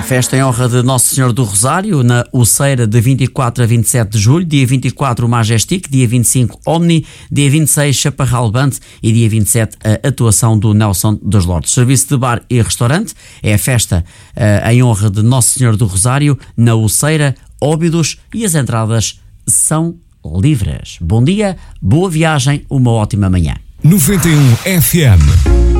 festa em honra de Nosso Senhor do Rosário, na Uceira, de 24 a 27 de julho, dia 24 o Majestic, dia 25 Omni, dia 26 Chaparral Band e dia 27 a atuação do Nelson dos Lordes. Serviço de bar e restaurante, é a festa em honra de Nosso Senhor do Rosário, na Uceira, Óbidos, e as entradas são livres. Bom dia, boa viagem, uma ótima manhã. 91 FM.